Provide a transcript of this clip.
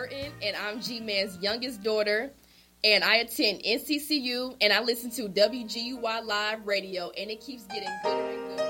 Burton, and I'm G-Man's youngest daughter. And I attend NCCU, and I listen to WGUY Live Radio, and it keeps getting gooder and gooder.